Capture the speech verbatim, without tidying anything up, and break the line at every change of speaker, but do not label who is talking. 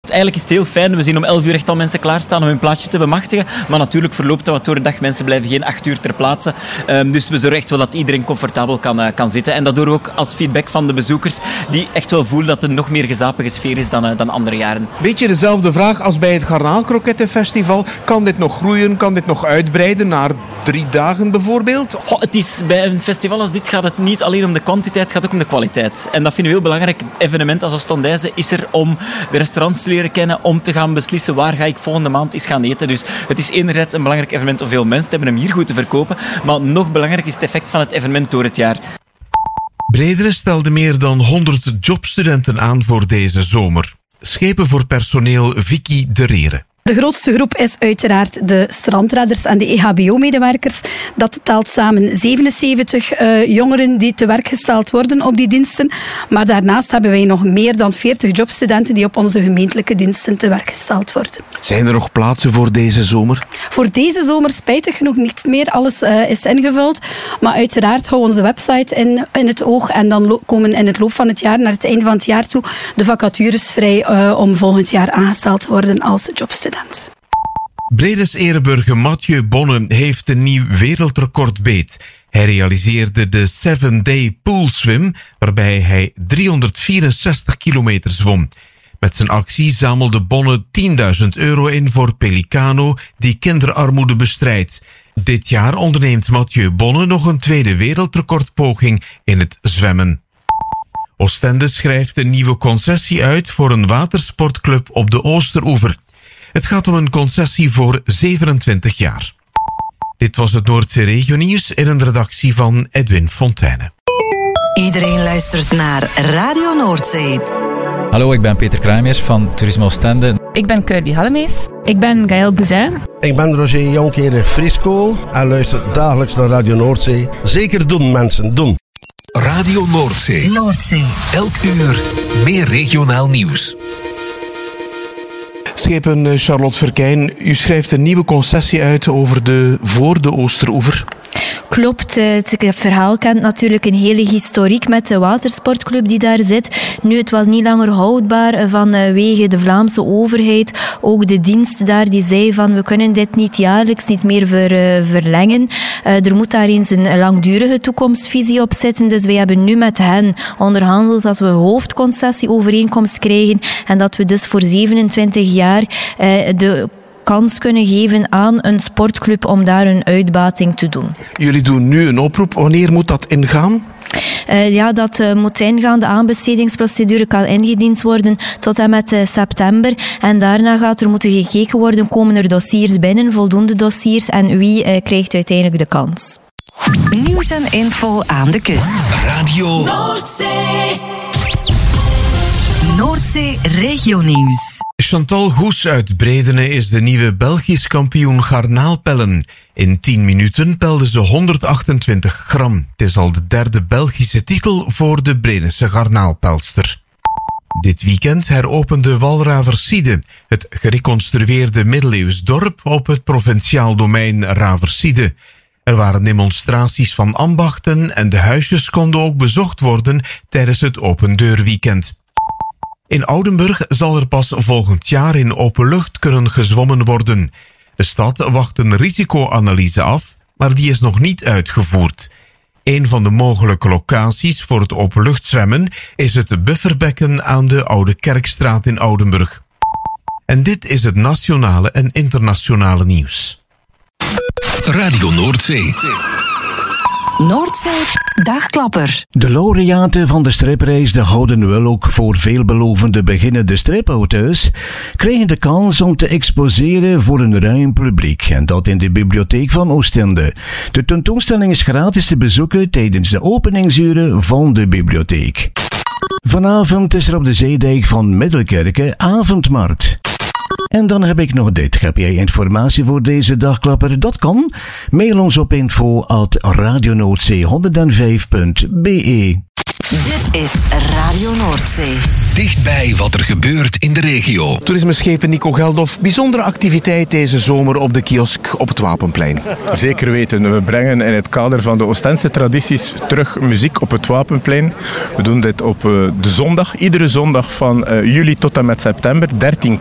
Eigenlijk is het heel fijn. We zien om elf uur echt al mensen klaarstaan om hun plaatsje te bemachtigen. Maar natuurlijk verloopt dat wat door de dag. Mensen blijven geen acht uur ter plaatse. Um, dus we zorgen echt wel dat iedereen comfortabel kan, uh, kan zitten. En dat doen we ook als feedback van de bezoekers die echt wel voelen dat het een nog meer gezapige sfeer is dan, uh, dan andere jaren.
Beetje dezelfde vraag als bij het Garnaalkrokettenfestival. Kan dit nog groeien? Kan dit nog uitbreiden naar drie dagen bijvoorbeeld?
Oh, het is, bij een festival als dit gaat het niet alleen om de kwantiteit, het gaat ook om de kwaliteit. En dat vinden we heel belangrijk. Een evenement als Oostendijze is er om de restaurants te leren kennen, om te gaan beslissen waar ga ik volgende maand eens gaan eten. Dus het is enerzijds een belangrijk evenement om veel mensen te hebben hem hier goed te verkopen, maar nog belangrijk is het effect van het evenement door het jaar.
Bredene stelde meer dan honderd jobstudenten aan voor deze zomer. Schepen voor personeel Vicky de Rere.
De grootste groep is uiteraard de strandredders en de E H B O-medewerkers. Dat telt samen zevenenzeventig uh, jongeren die te werk gesteld worden op die diensten. Maar daarnaast hebben wij nog meer dan veertig jobstudenten die op onze gemeentelijke diensten te werk gesteld worden.
Zijn er nog plaatsen voor deze zomer?
Voor deze zomer spijtig genoeg niet meer. Alles uh, is ingevuld. Maar uiteraard houden we onze website in, in het oog. En dan lo- komen in het loop van het jaar, naar het einde van het jaar toe, de vacatures vrij uh, om volgend jaar aangesteld te worden als jobstudent.
Bredes ereburger Mathieu Bonne heeft een nieuw wereldrecord beet. Hij realiseerde de seven day pool swim, waarbij hij driehonderdvierenzestig kilometer zwom. Met zijn actie zamelde Bonne tienduizend euro in voor Pelicano, die kinderarmoede bestrijdt. Dit jaar onderneemt Mathieu Bonne nog een tweede wereldrecordpoging in het zwemmen. Oostende schrijft een nieuwe concessie uit voor een watersportclub op de Oosteroever. Het gaat om een concessie voor zevenentwintig jaar. Dit was het Noordzee Regionieuws in een redactie van Edwin Fontijne.
Iedereen luistert naar Radio Noordzee.
Hallo, ik ben Peter Kruijmers van Toerisme Oostende.
Ik ben Kirby Hallemees. Ik ben Gaël Bouzin.
Ik ben Roger Jonkere Frisco en luister dagelijks naar Radio Noordzee. Zeker doen, mensen, doen.
Radio Noordzee.
Noordzee.
Elk uur meer regionaal nieuws.
Schepen Charlotte Verkijn, u schrijft een nieuwe concessie uit over de voor de Oosteroever.
Klopt, het verhaal kent natuurlijk een hele historiek met de watersportclub die daar zit. Nu, het was niet langer houdbaar vanwege de Vlaamse overheid. Ook de dienst daar die zei van we kunnen dit niet jaarlijks niet meer ver, uh, verlengen. Uh, er moet daar eens een langdurige toekomstvisie op zitten. Dus wij hebben nu met hen onderhandeld dat we hoofdconcessieovereenkomst krijgen en dat we dus voor zevenentwintig jaar uh, de kans kunnen geven aan een sportclub om daar een uitbating te doen.
Jullie doen nu een oproep. Wanneer moet dat ingaan?
Uh, ja, dat uh, moet ingaan. De aanbestedingsprocedure kan ingediend worden tot en met uh, september. En daarna gaat er moeten gekeken worden, komen er dossiers binnen, voldoende dossiers, en wie uh, krijgt uiteindelijk de kans.
Nieuws en info aan de kust.
Radio
Noordzee. Noordzee Regionieuws.
Chantal Goes uit Bredene is de nieuwe Belgisch kampioen garnaalpellen. In tien minuten pelde ze honderdachtentwintig gram. Het is al de derde Belgische titel voor de Bredense garnaalpelster. Dit weekend heropende Walraverside, het gereconstrueerde middeleeuws dorp op het provinciaal domein Raverside. Er waren demonstraties van ambachten en de huisjes konden ook bezocht worden tijdens het opendeurweekend. In Oudenburg zal er pas volgend jaar in open lucht kunnen gezwommen worden. De stad wacht een risicoanalyse af, maar die is nog niet uitgevoerd. Een van de mogelijke locaties voor het openluchtzwemmen is het bufferbekken aan de Oude Kerkstraat in Oudenburg. En dit is het nationale en internationale nieuws.
Radio Noordzee.
Noordzee Dagklapper.
De laureaten van de stripreis De Gouden Willock voor veelbelovende beginnende stripauteurs krijgen de kans om te exposeren voor een ruim publiek, en dat in de bibliotheek van Oostende. De tentoonstelling is gratis te bezoeken tijdens de openingsuren van de bibliotheek. Vanavond is er op de zeedijk van Middelkerke avondmarkt. En dan heb ik nog dit. Heb jij informatie voor deze dagklapper? Dat kan. Mail ons op info at radionoordzee honderdvijf punt b e.
Dit is Radio Noordzee.
Dichtbij wat er gebeurt in de regio.
Toerismeschepen Nico Geldof, bijzondere activiteit deze zomer op de kiosk op het Wapenplein.
Zeker weten. We brengen in het kader van de Oostense tradities terug muziek op het Wapenplein. We doen dit op uh, de zondag, iedere zondag van uh, juli tot en met september, dertien